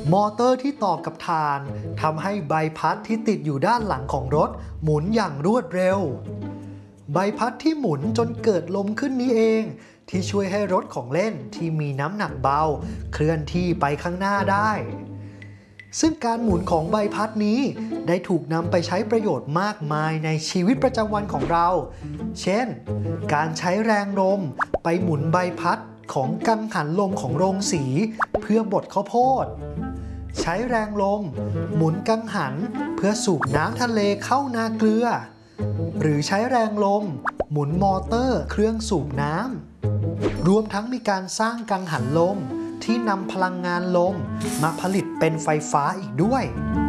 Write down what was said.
มอเตอร์ที่ต่อกับถ่านทำให้ใบพัดที่ติดอยู่ด้านหลังของรถหมุนอย่างรวดเร็วใบพัดที่หมุนจนเกิดลมขึ้นนี้เองที่ช่วยให้รถของเล่นที่มีน้ำหนักเบาเคลื่อนที่ไปข้างหน้าได้ซึ่งการหมุนของใบพัดนี้ได้ถูกนำไปใช้ประโยชน์มากมายในชีวิตประจำวันของเราเช่นการใช้แรงลมไปหมุนใบพัดของกังหันลมของโรงสีเพื่อบดข้าวโพดใช้แรงลมหมุนกังหันเพื่อสูบน้ำทะเลเข้านาเกลือหรือใช้แรงลมหมุนมอเตอร์เครื่องสูบน้ำรวมทั้งมีการสร้างกังหันลมที่นำพลังงานลมมาผลิตเป็นไฟฟ้าอีกด้วย